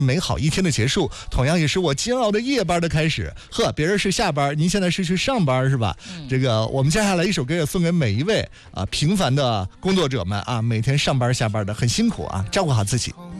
美好一天的结束，同样也是我煎熬的夜班的开始。呵，别人是下班，您现在是去上班是吧？这个我们接下来一首歌也送给每一位平凡的工作者们啊，每天上班下班的很辛苦啊，照顾好自己。